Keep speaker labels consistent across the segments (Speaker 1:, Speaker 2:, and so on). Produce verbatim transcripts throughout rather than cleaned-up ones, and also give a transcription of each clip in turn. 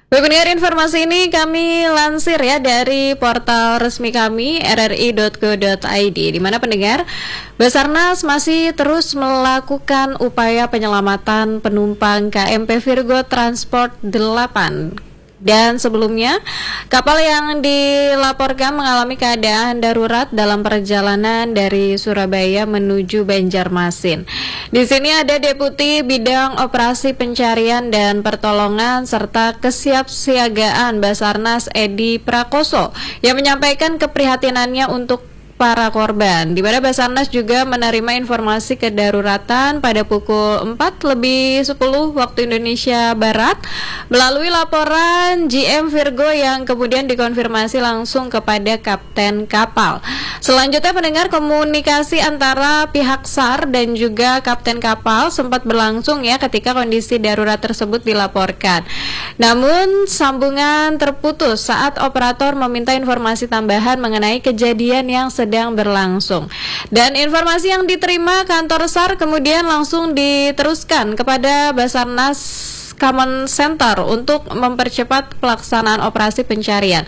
Speaker 1: Baik pendengar, informasi ini kami lansir ya dari portal resmi kami r r i dot go dot i d, di mana pendengar, Basarnas masih terus melakukan upaya penyelamatan penumpang K M P Virgo Transport delapan. Dan sebelumnya, kapal yang dilaporkan mengalami keadaan darurat dalam perjalanan dari Surabaya menuju Banjarmasin. Di sini ada Deputi Bidang Operasi Pencarian dan Pertolongan serta Kesiapsiagaan Basarnas Edi Prakoso yang menyampaikan keprihatinannya untuk para korban, di mana Basarnas juga menerima informasi kedaruratan pada pukul empat lebih sepuluh waktu Indonesia Barat melalui laporan G M Virgo yang kemudian dikonfirmasi langsung kepada kapten kapal. Selanjutnya pendengar, komunikasi antara pihak S A R dan juga kapten kapal sempat berlangsung ya ketika kondisi darurat tersebut dilaporkan. Namun sambungan terputus saat operator meminta informasi tambahan mengenai kejadian yang sedang sedang berlangsung. Dan informasi yang diterima kantor S A R kemudian langsung diteruskan kepada Basarnas Command Center untuk mempercepat pelaksanaan operasi pencarian.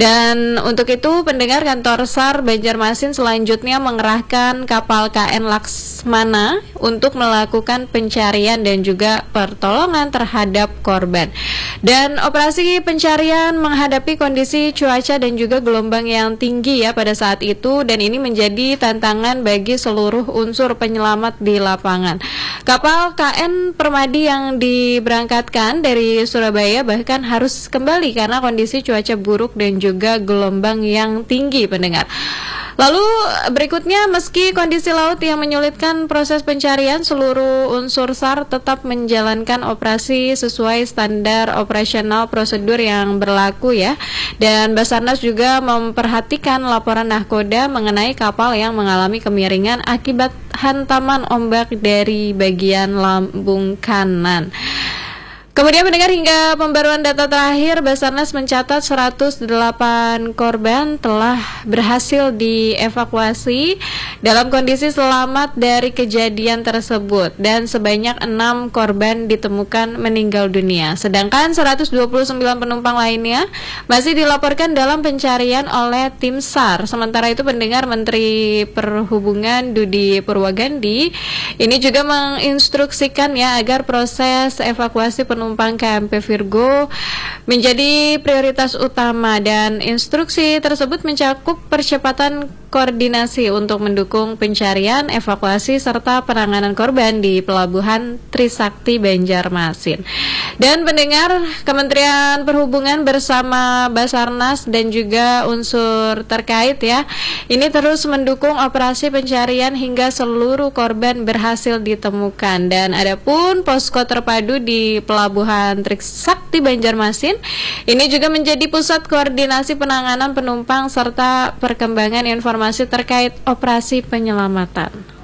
Speaker 1: Dan untuk itu pendengar, kantor S A R Banjarmasin selanjutnya mengerahkan kapal K N Laksmana untuk melakukan pencarian dan juga pertolongan terhadap korban. Dan operasi pencarian menghadapi kondisi cuaca dan juga gelombang yang tinggi ya pada saat itu, dan ini menjadi tantangan bagi seluruh unsur penyelamat di lapangan. Kapal K N Permadi yang diberangkatkan dari Surabaya bahkan harus kembali karena kondisi cuaca buruk dan juga gelombang yang tinggi pendengar. Lalu berikutnya, meski kondisi laut yang menyulitkan proses pencarian, seluruh unsur S A R tetap menjalankan operasi sesuai standar operasional prosedur yang berlaku ya. Dan Basarnas juga memperhatikan laporan nahkoda mengenai kapal yang mengalami kemiringan akibat hantaman ombak dari bagian lambung kanan. Kemudian mendengar, hingga pembaruan data terakhir, Basarnas mencatat seratus delapan korban telah berhasil dievakuasi dalam kondisi selamat dari kejadian tersebut, dan sebanyak enam korban ditemukan meninggal dunia. Sedangkan seratus dua puluh sembilan penumpang lainnya masih dilaporkan dalam pencarian oleh tim S A R. Sementara itu pendengar, Menteri Perhubungan Dudi Purwagandi ini juga menginstruksikan ya agar proses evakuasi penumpang penumpang K M P Virgo menjadi prioritas utama, dan instruksi tersebut mencakup percepatan koordinasi untuk mendukung pencarian, evakuasi, serta penanganan korban di Pelabuhan Trisakti Banjarmasin. Dan pendengar, Kementerian Perhubungan bersama Basarnas dan juga unsur terkait ya, ini terus mendukung operasi pencarian hingga seluruh korban berhasil ditemukan. Dan adapun posko terpadu di Pelabuhan Trisakti Banjarmasin ini juga menjadi pusat koordinasi penanganan penumpang serta perkembangan informasi terkait operasi penyelamatan.